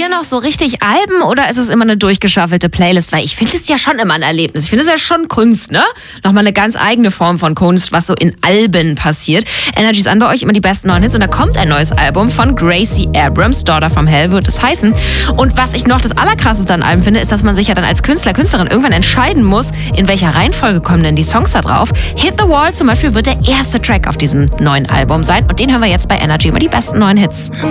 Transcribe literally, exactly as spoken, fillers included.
dir noch so richtig Alben oder ist es immer eine durchgeschaffelte Playlist? Weil ich finde es ja schon immer ein Erlebnis. Ich finde es ja schon Kunst, ne? Nochmal eine ganz eigene Form von Kunst, was so in Alben passiert. Energy ist an bei euch immer die besten neuen Hits und da kommt ein neues Album von Gracie Abrams, Daughter from Hell wird es heißen. Und was ich noch das Allerkrasseste an Alben finde, ist, dass man sich ja dann als Künstler, Künstlerin irgendwann entscheiden muss, in welcher Reihenfolge kommen denn die Songs da drauf. Hit the Wall zum Beispiel wird der erste Track auf diesem neuen Album sein und den hören wir jetzt bei Energy immer die besten neuen Hits.